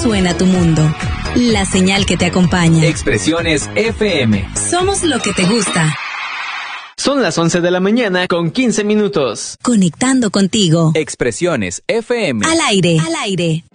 suena tu mundo. La señal que te acompaña. Expresiones FM. Somos lo que te gusta. Son las 11 de la mañana con 15 minutos. Conectando contigo. Expresiones FM. Al aire. Al aire.